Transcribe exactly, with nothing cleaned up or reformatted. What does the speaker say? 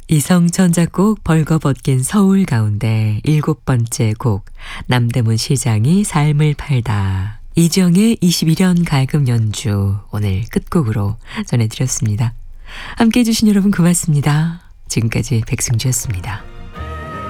이성천 작곡 벌거벗긴 서울 가운데 일곱 번째 곡 남대문 시장이 삶을 팔다. 이지영의 이십일 년 가야금 연주 오늘 끝곡으로 전해드렸습니다. 함께해 주신 여러분 고맙습니다. 지금까지 백승주였습니다.